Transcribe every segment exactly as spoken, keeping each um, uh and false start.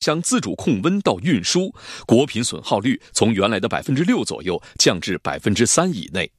将自主控温到运输，国品损耗率从原来的百分之六左右降至百分之三以内。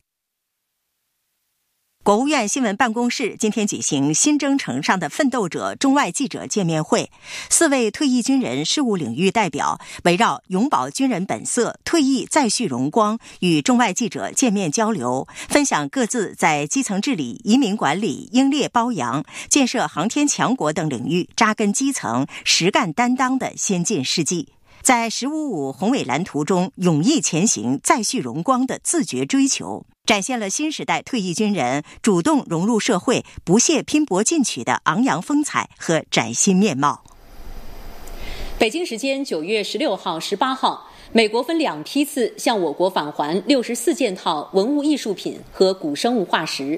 国务院新闻办公室今天举行新征程上的奋斗者中外记者见面会，四位退役军人事务领域代表围绕永葆军人本色、退役再续荣光与中外记者见面交流，分享各自在基层治理、移民管理、英烈褒扬、建设航天强国等领域扎根基层、实干担当的先进事迹，在十五五宏伟蓝图中勇毅前行、再续荣光的自觉追求，展现了新时代退役军人主动融入社会、不懈拼搏进取的昂扬风采和崭新面貌。 北京时间九月十六号、十八号，美国分两批次向我国返还六十四件套文物艺术品和古生物化石。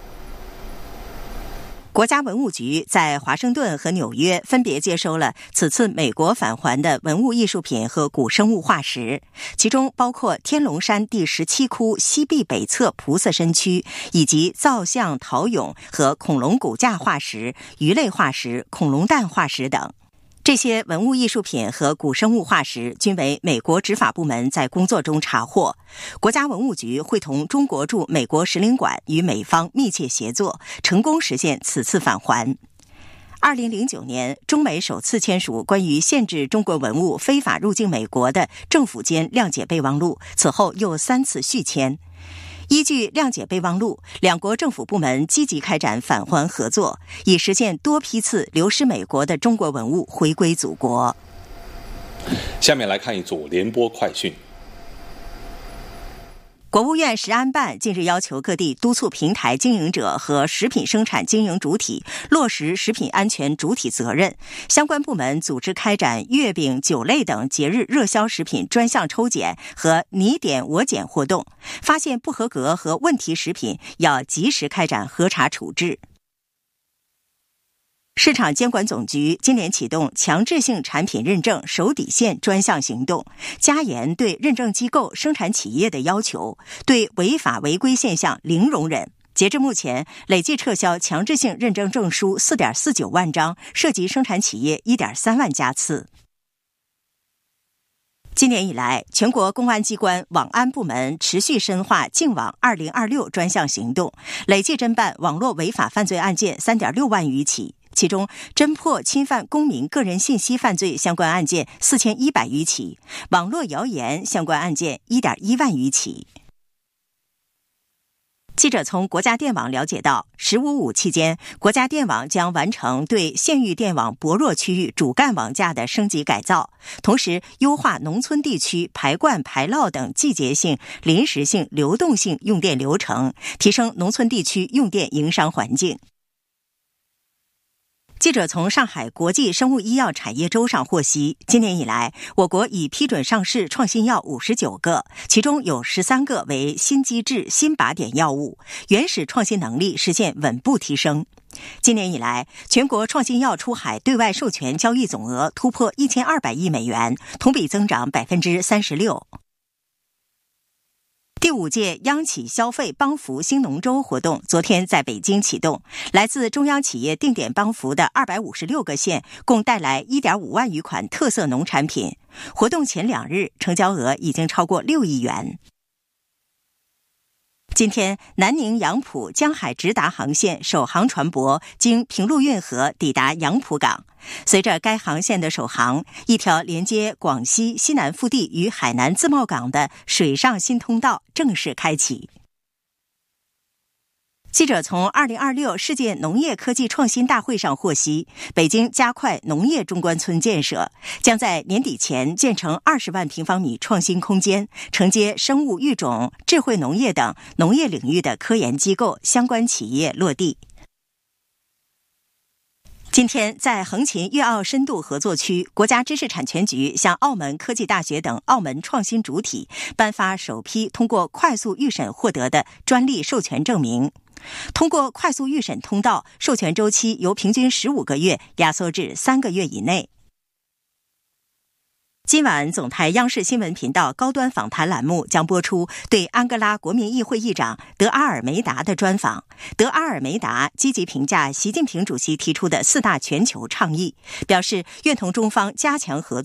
国家文物局在华盛顿和纽约分别接收了此次美国返还的文物艺术品和古生物化石，其中包括天龙山第十七窟西壁北侧菩萨身躯，以及造像陶俑和恐龙骨架化石、鱼类化石、恐龙蛋化石等。这些文物艺术品和古生物化石均为美国执法部门在工作中查获，国家文物局会同中国驻美国使领馆与美方密切协作，成功实现此次返还。二零零九年，中美首次签署关于限制中国文物非法入境美国的政府间谅解备忘录，此后又三次续签。依据谅解备忘录，两国政府部门积极开展返还合作，以实现多批次流失美国的中国文物回归祖国。 下面来看一组联播快讯。 国务院食安办近日要求各地督促平台经营者和食品生产经营主体落实食品安全主体责任，相关部门组织开展月饼、酒类等节日热销食品专项抽检和你点我检活动，发现不合格和问题食品要及时开展核查处置。市场监管总局今年启动强制性产品认证守底线专项行动，加严对认证机构、生产企业的要求，对违法违规现象零容忍。截至目前，累计撤销强制性认证证书 四点四九万张，涉及生产企业 一点三万家次。今年以来，全国公安机关网安部门持续深化净网二零二六专项行动，累计侦办网络违法犯罪案件 三点六万余起，其中侦破侵犯公民个人信息犯罪相关案件四千一百余起，网络谣言相关案件 一点一万余起。记者从国家电网了解到，十五五期间，国家电网将完成对县域电网薄弱区域主干网架的升级改造，同时优化农村地区排灌、排涝等季节性、临时性、流动性用电流程，提升农村地区用电营商环境。记者从上海国际生物医药产业周上获悉，今年以来，我国已批准上市创新药五十九个，其中有十三个为新机制、新靶点药物，原始创新能力实现稳步提升。今年以来，全国创新药出海对外授权交易总额突破一千二百亿美元，同比增长百分之三十六。第五届央企消费帮扶兴农周活动昨天在北京启动，来自中央企业定点帮扶的二百五十六个县共带来 一点五万余款特色农产品。活动前两日，成交额已经超过六亿元。今天，南宁杨浦江海直达航线首航船舶经平陆运河抵达杨浦港。随着该航线的首航，一条连接广西西南腹地与海南自贸港的水上新通道正式开启。记者从二零二六世界农业科技创新大会上获悉，北京加快农业中关村建设，将在年底前建成二十万平方米创新空间，承接生物育种、智慧农业等农业领域的科研机构、相关企业落地。今天，在横琴粤澳深度合作区，国家知识产权局向澳门科技大学等澳门创新主体颁发首批通过快速预审获得的专利授权证明。通过快速预审通道，授权周期由平均十五个月压缩至三个月以内。 今晚总台央视新闻频道高端访谈栏目将播出对安哥拉国民议会议长德阿尔梅达的专访。德阿尔梅达积极评价习近平主席提出的四大全球倡议，表示愿同中方加强合作。